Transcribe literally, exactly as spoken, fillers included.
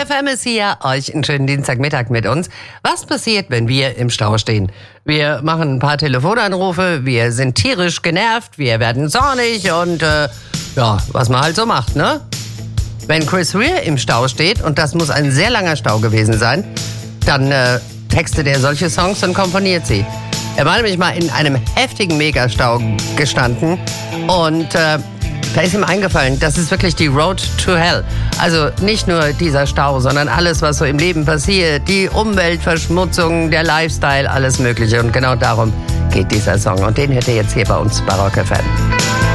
F M ist hier, euch einen schönen Dienstagmittag mit uns. Was passiert, wenn wir im Stau stehen? Wir machen ein paar Telefonanrufe, wir sind tierisch genervt, wir werden zornig und äh, ja, was man halt so macht, ne? Wenn Chris Rea im Stau steht, und das muss ein sehr langer Stau gewesen sein, dann äh, textet er solche Songs und komponiert sie. Er war nämlich mal in einem heftigen Megastau gestanden und äh, da ist ihm eingefallen, das ist wirklich die Road to Hell. Also nicht nur dieser Stau, sondern alles, was so im Leben passiert, die Umweltverschmutzung, der Lifestyle, alles Mögliche. Und genau darum geht dieser Song. Und den hört ihr jetzt hier bei uns bei Rock F M.